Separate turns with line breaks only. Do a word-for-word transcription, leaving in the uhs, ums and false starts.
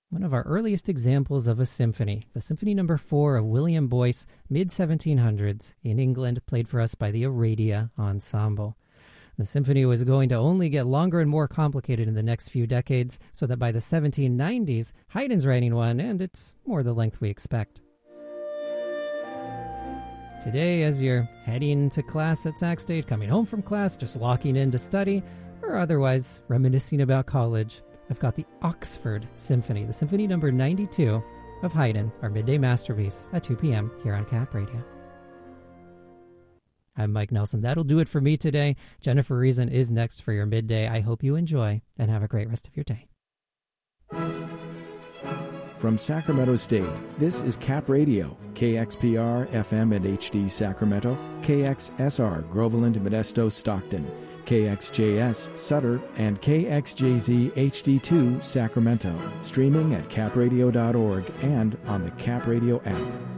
one of our earliest examples of a symphony, the Symphony Number four of William Boyce, mid seventeen hundreds, in England, played for us by the Aradia Ensemble. The symphony was going to only get longer and more complicated in the next few decades, so that by the seventeen nineties, Haydn's writing one, and it's more the length we expect. Today, as you're heading to class at Sac State, coming home from class, just locking in to study, or otherwise reminiscing about college, I've got the Oxford Symphony, the Symphony Number ninety-two of Haydn, our midday masterpiece at two p.m. here on Cap Radio. I'm Mike Nelson. That'll do it for me today. Jennifer Reason is next for your midday. I hope you enjoy and have a great rest of your day.
From Sacramento State, this is Cap Radio, K X P R, F M and H D Sacramento, K X S R, Groveland, Modesto, Stockton, K X J S, Sutter, and K X J Z H D two, Sacramento. Streaming at cap radio dot org and on the Cap Radio app.